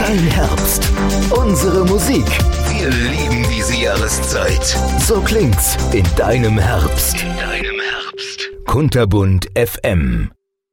Dein Herbst. Unsere Musik. Wir lieben diese Jahreszeit. So klingt's in deinem Herbst. Kunterbunt FM.